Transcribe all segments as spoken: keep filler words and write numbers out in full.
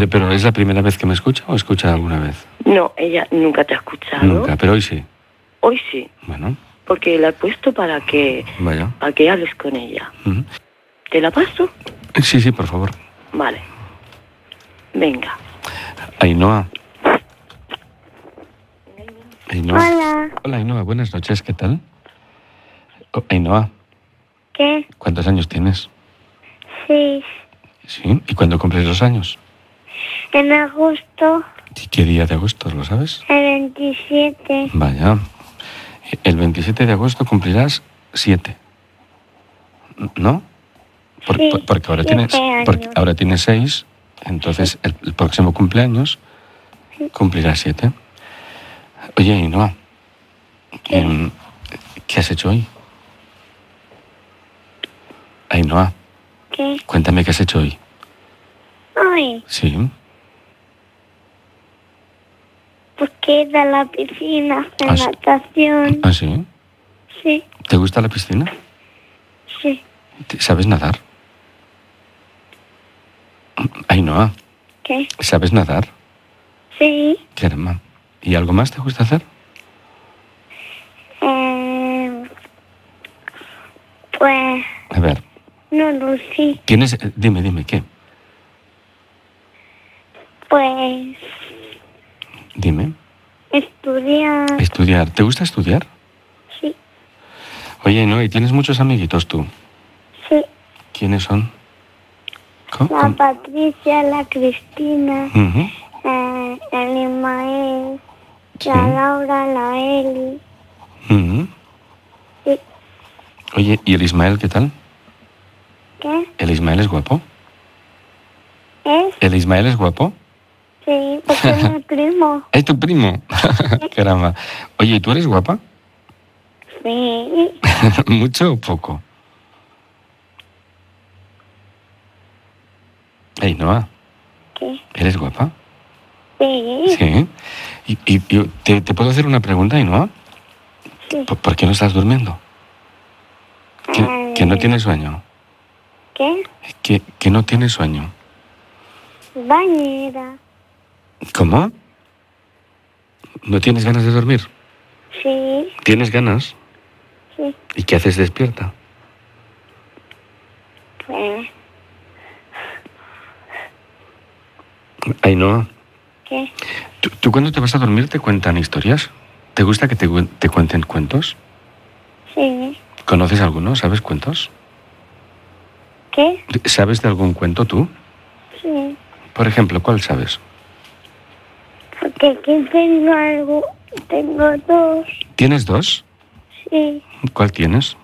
Pero, pero ¿es la primera vez que me escucha o escucha alguna vez? No, ella nunca te ha escuchado. Nunca, pero hoy sí. Hoy sí. Bueno. Porque la he puesto para que, Vaya. para que hables con ella. Uh-huh. ¿Te la paso? Sí, sí, por favor. Vale. Venga. Ainhoa. Ainhoa. Hola. Hola, Ainhoa. Buenas noches. ¿Qué tal? Oh, Ainhoa. ¿Qué? ¿Cuántos años tienes? Sí. Sí. ¿Y cuándo cumples los años? En agosto. ¿Y qué día de agosto, lo sabes? El veintisiete. Vaya. El veintisiete de agosto cumplirás siete. ¿No? Por, sí, por, porque ahora tienes, porque ahora tienes seis, entonces el, el próximo cumpleaños sí. cumplirás siete. Oye, Ainhoa, ¿qué? ¿qué has hecho hoy? Ainhoa. ¿Qué? Cuéntame qué has hecho hoy. ¿Hoy? Sí. Pues que he ido a la piscina, de ¿Ah, natación. ¿Ah, sí? Sí. ¿Te gusta la piscina? Sí. ¿Sabes nadar? Ainhoa. ¿Qué? ¿Sabes nadar? Sí. Caramba. ¿Y algo más te gusta hacer? Eh, pues... A ver. No lo sé. ¿Tienes...? Dime, dime, ¿qué? Pues... Dime. Estudiar. ¿Estudiar? ¿Te gusta estudiar? Sí. Oye, ¿no? ¿Y tienes muchos amiguitos tú? Sí. ¿Quiénes son? ¿Cómo? La Patricia, la Cristina, Uh-huh. eh, el Ismael, Sí. la Laura, la Eli. Uh-huh. Sí. Oye, ¿y el Ismael qué tal? ¿Qué? ¿El Ismael es guapo? ¿Es? ¿El Ismael es guapo? Sí, porque es mi primo. ¿Es tu primo? Caramba. Oye, ¿y tú eres guapa? Sí. ¿Mucho o poco? Ainhoa, ¿Qué? ¿eres guapa? Sí. Sí. ¿Y, y, y te, te puedo hacer una pregunta, Ainhoa? Sí. ¿Por, ¿Por qué no estás durmiendo? ¿Que, Eh, que no tienes sueño? ¿Qué? ¿Que, que no tienes sueño? Bañera. ¿Cómo? ¿No tienes ganas de dormir? Sí. ¿Tienes ganas? Sí. ¿Y qué haces despierta? Pues... Ainhoa, ¿Qué? ¿tú, ¿tú cuando te vas a dormir te cuentan historias? ¿Te gusta que te, te cuenten cuentos? Sí. ¿Conoces alguno? ¿Sabes cuentos? ¿Qué? ¿Sabes de algún cuento tú? Sí. Por ejemplo, ¿cuál sabes? Porque aquí tengo algo... Tengo dos. ¿Tienes dos? Sí. ¿Cuál tienes?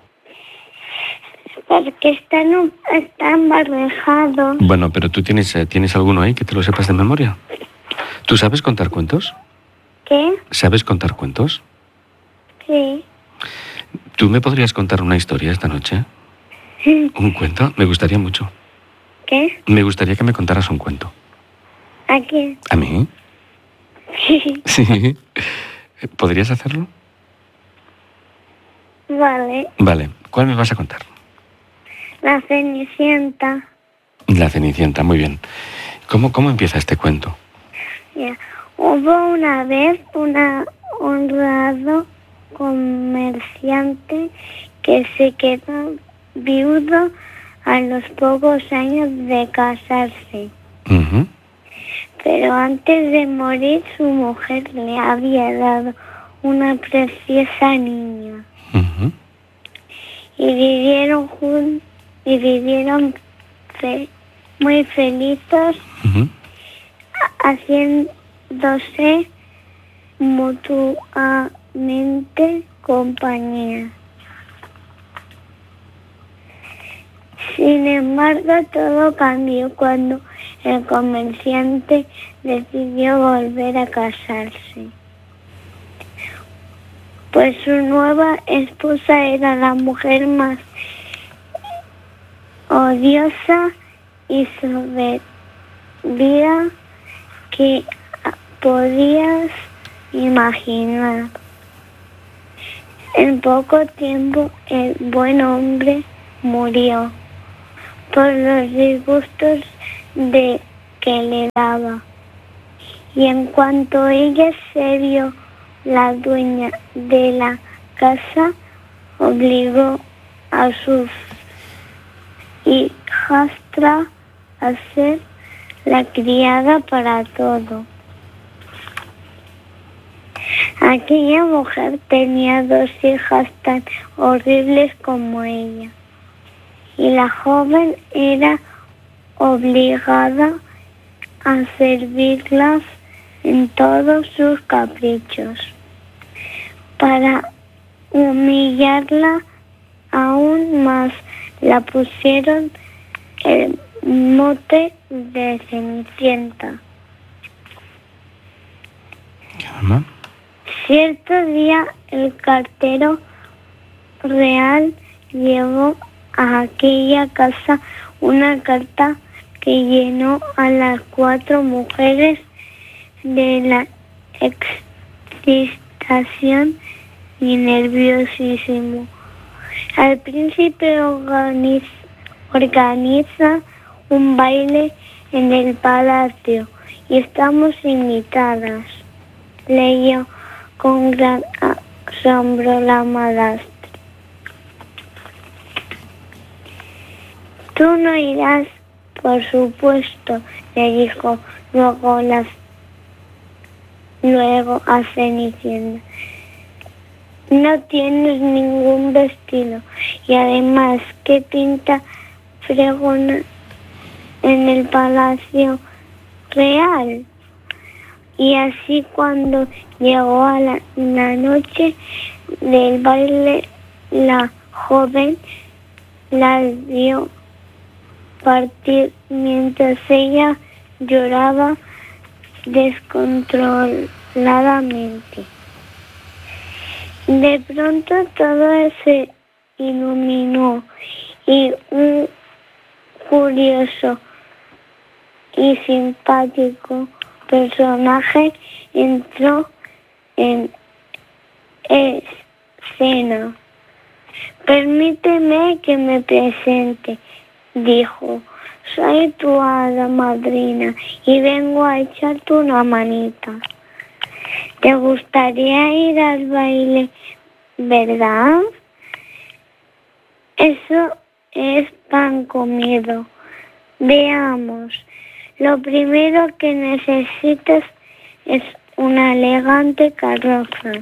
Porque están, están barrejados. Bueno, pero tú tienes, eh, ¿tienes alguno ahí que te lo sepas de memoria? ¿Tú sabes contar cuentos? ¿Qué? ¿Sabes contar cuentos? Sí. ¿Tú me podrías contar una historia esta noche? ¿Un cuento? Me gustaría mucho. ¿Qué? Me gustaría que me contaras un cuento. ¿A quién? ¿A mí? Sí. Sí. ¿Podrías hacerlo? Vale. Vale. ¿Cuál me vas a contar? La Cenicienta. La Cenicienta, muy bien. ¿Cómo, cómo empieza este cuento? Ya. Hubo una vez una, un honrado comerciante que se quedó viudo a los pocos años de casarse. Uh-huh. Pero antes de morir su mujer le había dado una preciosa niña. Uh-huh. Y vivieron juntos y vivieron fe muy felices, Uh-huh. haciéndose mutuamente compañía. Sin embargo, todo cambió cuando el comerciante decidió volver a casarse. Pues su nueva esposa era la mujer más odiosa y soberbia que podías imaginar. En poco tiempo el buen hombre murió por los disgustos de que le daba. Y en cuanto ella se vio la dueña de la casa, obligó a su hijastra a ser la criada para todo. Aquella mujer tenía dos hijas tan horribles como ella, y la joven era obligada a servirlas en todos sus caprichos. Para humillarla aún más, la pusieron el mote de Cenicienta. Calma. Cierto día el cartero real llevó a aquella casa una carta que llenó a las cuatro mujeres de la excitación y nerviosísimo. Al príncipe organiza, organiza un baile en el palacio y estamos invitadas, leyó con gran asombro la madrastra. Tú no irás, por supuesto, le dijo luego, la, luego a Cenicienta. No tienes ningún vestido y además, ¿qué pinta fregona en el palacio real? Y así cuando llegó a la, la noche del baile, la joven la vio partir mientras ella lloraba descontroladamente. De pronto todo se iluminó y un curioso y simpático personaje entró en escena. Permíteme que me presente, dijo. Soy tu hada madrina y vengo a echarte una manita. ¿Te gustaría ir al baile, verdad? Eso es pan comido. Veamos. Lo primero que necesitas es una elegante carroza.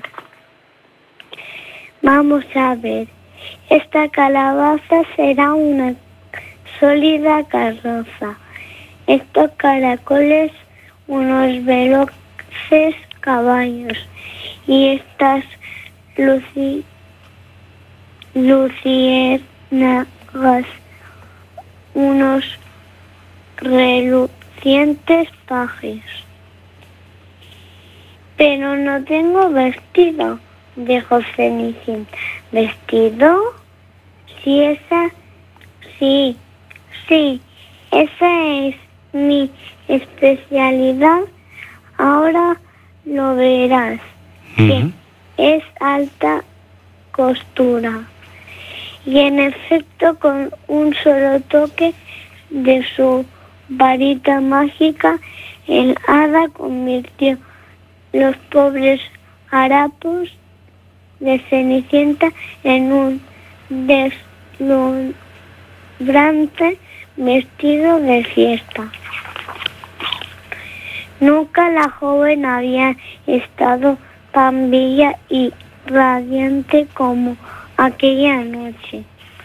Vamos a ver. Esta calabaza será una sólida carroza. Estos caracoles, unos veloces caballos. Y estas luci... luciérnagas, unos relucientes pajes. Pero no tengo vestido, dijo Cenicienta. ¿Vestido? Sí, esa, sí, sí, esa es mi especialidad. Ahora lo verás, uh-huh. que es alta costura. Y en efecto, con un solo toque de su varita mágica, el hada convirtió los pobres harapos de Cenicienta en un deslumbrante vestido de fiesta. Nunca la joven había estado tan bella y radiante como aquella noche.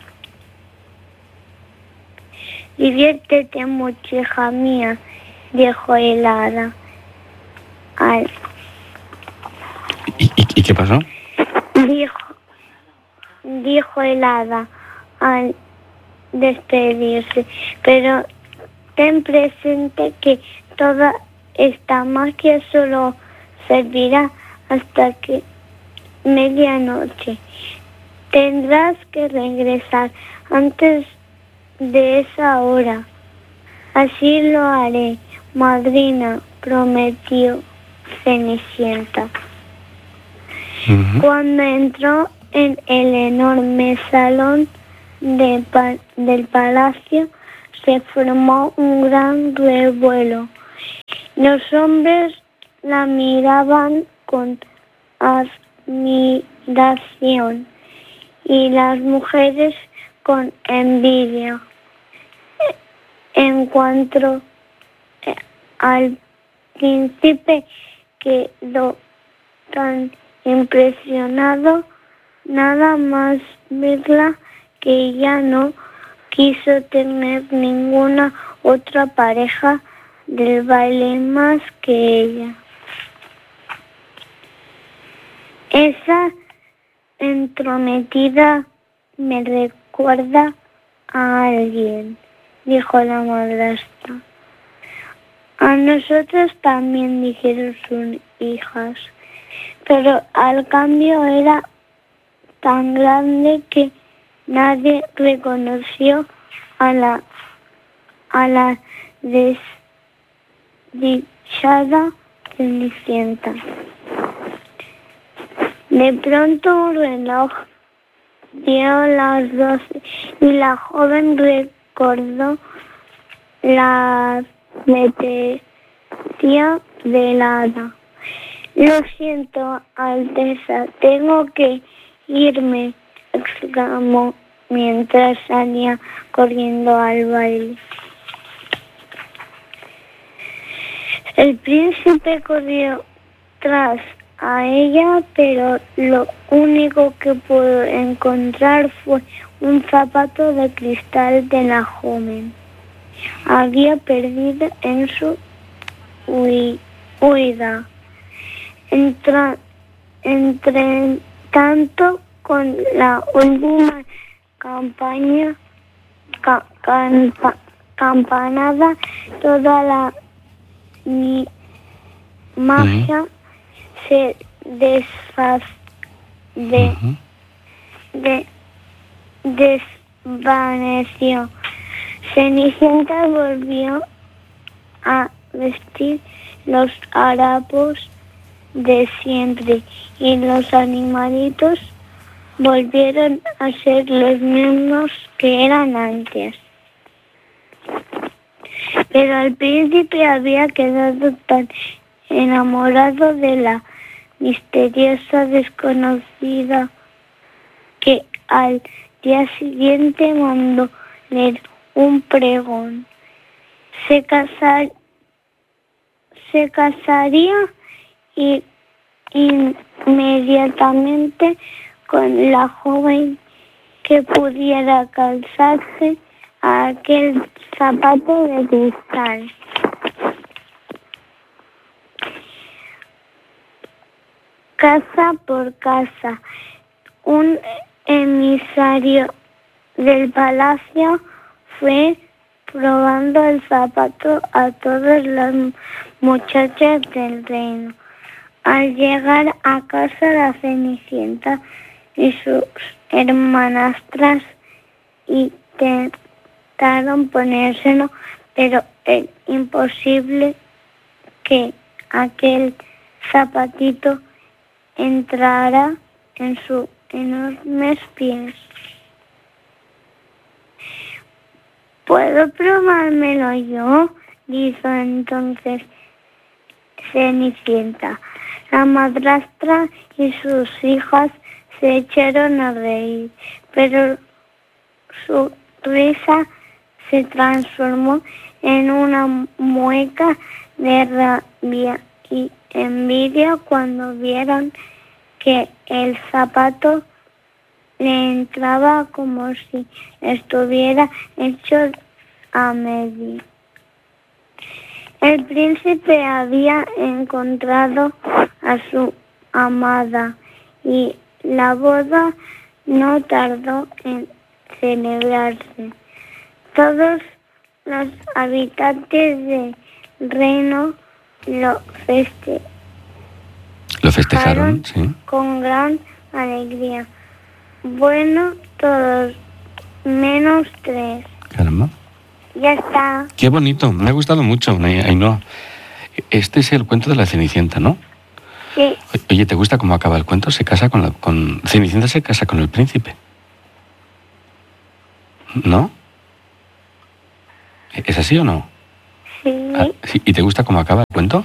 Diviértete mucho, hija mía, dijo el hada. Al... ¿Y, y, ¿Y qué pasó? Dijo, dijo el hada al despedirse, pero ten presente que toda esta magia solo servirá hasta que medianoche. Tendrás que regresar antes de esa hora. Así lo haré, madrina, prometió Cenicienta. Uh-huh. Cuando entró en el enorme salón de pa- del palacio, se formó un gran revuelo. Los hombres la miraban con admiración y las mujeres con envidia. En cuanto al príncipe quedó tan impresionado nada más verla que ya no quiso tener ninguna otra pareja del baile más que ella. Esa entrometida me recuerda a alguien, dijo la madrastra. A nosotros también, dijeron sus hijas, pero al cambio era tan grande que nadie reconoció a la a la desdichada Cenicienta. De pronto un reloj dio las doce y la joven recordó la advertencia de la hada. Lo siento, Alteza, tengo que irme, exclamó mientras salía corriendo al baile. El príncipe corrió tras a ella, pero lo único que pudo encontrar fue un zapato de cristal de la joven. Había perdido en su huida. Entra, entre tanto, con la última campaña, ca, campa, campanada, toda la mi, magia uh-huh. se desfaz, de, uh-huh. de, desvaneció. Cenicienta volvió a vestir los harapos de siempre y los animalitos volvieron a ser los mismos que eran antes. Pero el príncipe había quedado tan enamorado de la misteriosa desconocida que al día siguiente mandó leer un pregón. Se casar, se casaría y inmediatamente con la joven que pudiera calzarse a aquel zapato de cristal. Casa por casa, un emisario del palacio fue probando el zapato a todas las muchachas del reino. Al llegar a casa, la Cenicienta y sus hermanastras intentaron ponérselo, pero es imposible que aquel zapatito entrara en sus enormes pies. ¿Puedo probármelo yo?, dijo entonces Cenicienta. La madrastra y sus hijas se echaron a reír, pero su risa se transformó en una mueca de rabia y envidia cuando vieron que el zapato le entraba como si estuviera hecho a medida. El príncipe había encontrado a su amada y la boda no tardó en celebrarse. Todos los habitantes del reino lo, feste lo festejaron, sí, con gran alegría. Bueno, todos menos tres. Caramba. Ya está. Qué bonito, me ha gustado mucho, Ainhoa. Este es el cuento de la Cenicienta, ¿no? Sí. Oye, ¿te gusta cómo acaba el cuento? Se casa con la... Con... Cenicienta se casa con el príncipe, ¿no? ¿Es así o no? Sí. Ah, sí. ¿Y te gusta cómo acaba el cuento?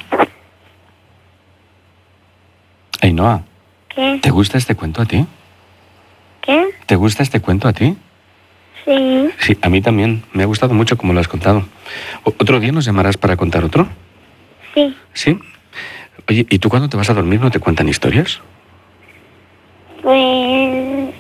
Ainhoa, ¿Qué? ¿te gusta este cuento a ti? ¿Qué? ¿Te gusta este cuento a ti? Sí. Sí, a mí también. Me ha gustado mucho como lo has contado. O- ¿Otro día nos llamarás para contar otro? Sí. ¿Sí? Oye, ¿y tú cuando te vas a dormir no te cuentan historias? Pues...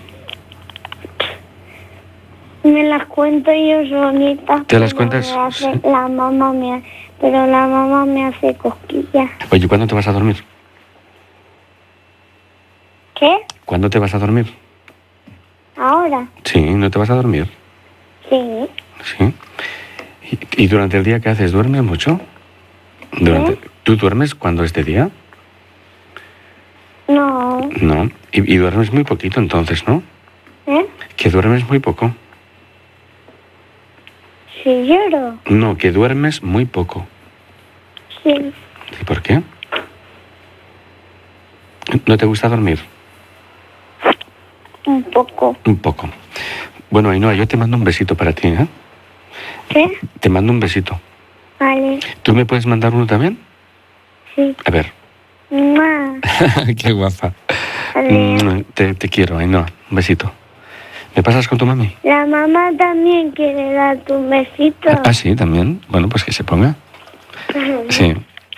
Me las cuento yo solitas. ¿Te las pero cuentas? me hace- Sí. La mamá me ha- Pero la mamá me hace cosquillas. Oye, ¿cuándo te vas a dormir? ¿Qué? ¿Cuándo te vas a dormir? ¿Ahora? Sí, ¿no te vas a dormir? Sí. Sí. ¿Y, y durante el día qué haces? ¿Duermes mucho? Durante... ¿Tú duermes cuando es de día? No. No. Y, y duermes muy poquito entonces, ¿no? ¿Eh? Que duermes muy poco. Si lloro. No, que duermes muy poco. Sí. ¿Y por qué? ¿No te gusta dormir? Un poco. Un poco. Bueno, Ainhoa, yo te mando un besito para ti, ¿eh? ¿Qué? Te mando un besito. Vale. ¿Tú me puedes mandar uno también? Sí. A ver. Mamá. Qué guapa. Vale. Mm, Te, te quiero, Ainhoa. Un besito. ¿Me pasas con tu mami? La mamá también quiere darte un besito. Ah, sí, también. Bueno, pues que se ponga. Sí.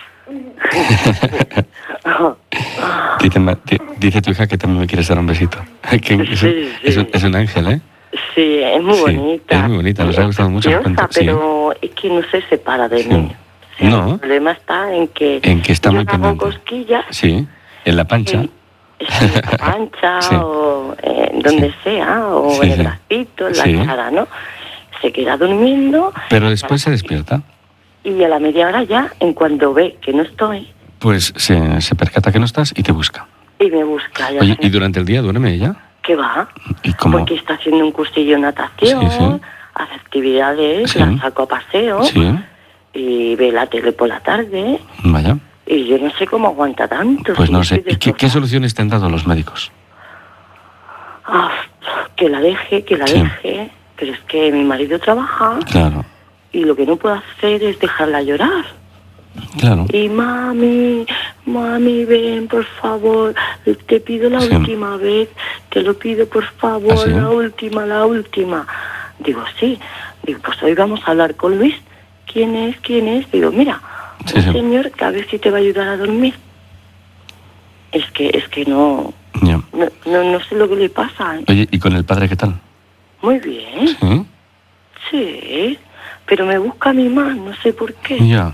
Dice, ma- di- dice tu hija que también me quieres dar un besito. Que es, un- Sí, es un, sí. es un ángel, ¿eh? Sí, es muy Sí, bonita. es muy bonita, nos ha gustado mucho el Preciosa, cuento, sí. pero es que no se separa de Sí. mí. O sea, No. El problema está en que, En que está yo muy le hago pendiente. cosquillas. Sí, en la pancha. Sí, sí, en la pancha Sí. o eh, donde Sí. sea, o Sí, en el sí. bracito, en Sí. la cara, ¿no? Se queda durmiendo Pero después se despierta. y a la media hora ya, en cuanto ve que no estoy, Pues se, se percata que no estás y te busca. y me busca. Ya Oye, sé ¿y durante el día duerme ella? que va, ¿Y cómo? porque está haciendo un cursillo de natación, Sí, sí. hace actividades, Sí. la saco a paseo Sí, y ve la tele por la tarde. vaya. Y yo no sé cómo aguanta tanto. Pues si no yo sé. estoy ¿Y qué, qué destrozada. soluciones te han dado los médicos? Ah, que la deje, que la Sí. deje. Pero es que mi marido trabaja Claro, y lo que no puedo hacer es dejarla llorar. claro. Y mami, mami, ven, por favor, te pido la Sí. última vez, te lo pido, por favor, ¿Ah, sí? la última, la última. Digo, sí. Digo, pues hoy vamos a hablar con Luis. ¿Quién es? ¿Quién es? Digo, mira, Sí, un sí. señor que a ver si te va a ayudar a dormir. Es que, es que no, Ya. no, no, no sé lo que le pasa. Oye, ¿y con el padre qué tal? Muy bien, Sí, sí, pero me busca a mí más, no sé por qué, ya.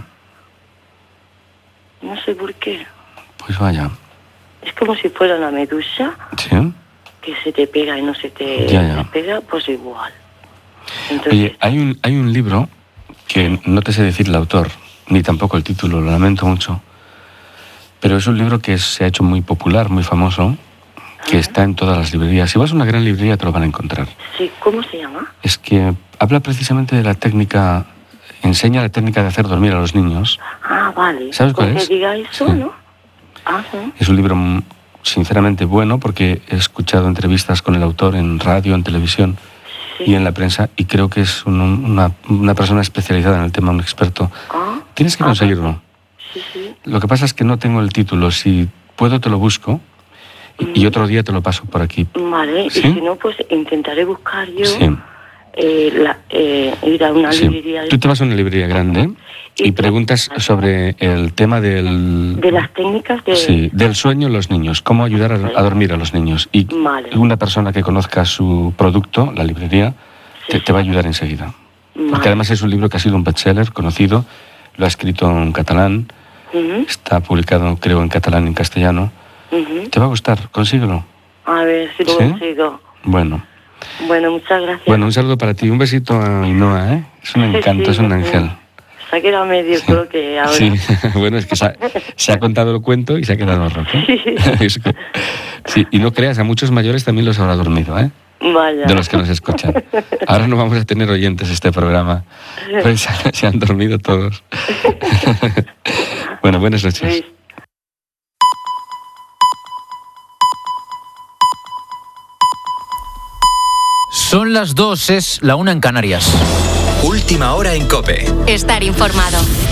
no sé por qué. Pues vaya. Es como si fuera una medusa Sí. que se te pega y no se te Ya, ya. despega, pues igual. Entonces, Oye, hay un, hay un libro que no te sé decir el autor, ni tampoco el título, lo lamento mucho, pero es un libro que se ha hecho muy popular, muy famoso, que está en todas las librerías. Si vas a una gran librería te lo van a encontrar. sí, ¿cómo se llama? Es que habla precisamente de la técnica, enseña la técnica de hacer dormir a los niños. Ah, vale. ¿Sabes cuál Con es? que diga eso, Sí. ¿no? Ah, sí. Es un libro mm, sinceramente bueno porque he escuchado entrevistas con el autor en radio, en televisión Sí. y en la prensa y creo que es un- una, una persona especializada en el tema, un experto. Ah, Tienes que ah, conseguirlo. sí, sí. Lo que pasa es que no tengo el título. Si puedo te lo busco y, y otro día te lo paso por aquí. Vale, ¿Sí? y si no, pues intentaré buscar yo Sí. eh, la, eh, ir a una Sí. librería de, Tú te vas a una librería grande y Y- preguntas sobre el tema del, de las técnicas de... sí, del sueño en los niños, cómo ayudar a, a dormir a los niños. Y Vale. una persona que conozca su producto, la librería, Sí, te, sí. te va a ayudar enseguida. Vale. Porque además es un libro que ha sido un bestseller conocido, lo ha escrito en catalán, Ujú, está publicado creo en catalán y en castellano. ujú. Te va a gustar, consíguelo. A ver si lo ¿Sí? consigo. Bueno, Bueno, muchas gracias. bueno, un saludo para ti, un besito a Ainhoa, ¿eh? Es un Sí, encanto, sí, es un sí. ángel. Se ha quedado medio que ahora. Sí, bueno, es que se ha, se ha contado el cuento y se ha quedado roto. Es que- sí, y no creas, a muchos mayores también los habrá dormido, ¿eh? Vaya. De los que nos escuchan. Ahora no vamos a tener oyentes este programa, pues se, se han dormido todos. Bueno, buenas noches. Luis. Son las dos, es la una en Canarias. Última Última hora en COPE. Estar informado.